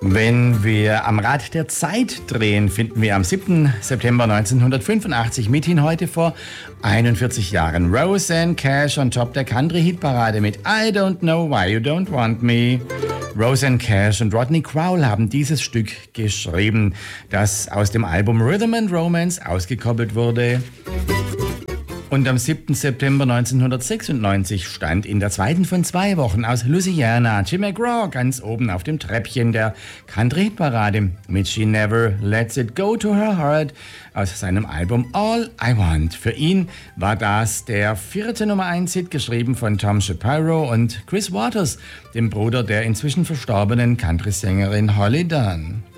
Wenn wir am Rad der Zeit drehen, finden wir am 7. September 1985 mithin heute vor 41 Jahren Roseanne Cash on Top der Country-Hitparade mit I Don't Know Why You Don't Want Me. Roseanne Cash und Rodney Crowell haben dieses Stück geschrieben, das aus dem Album Rhythm and Romance ausgekoppelt wurde. Und am 7. September 1996 stand in der zweiten von 2 Wochen aus Louisiana Jim McGraw ganz oben auf dem Treppchen der Country-Hitparade mit She Never Lets It Go to Her Heart aus seinem Album All I Want. Für ihn war das der 4. Nummer 1 Hit, geschrieben von Tom Shapiro und Chris Waters, dem Bruder der inzwischen verstorbenen Country-Sängerin Holly Dunn.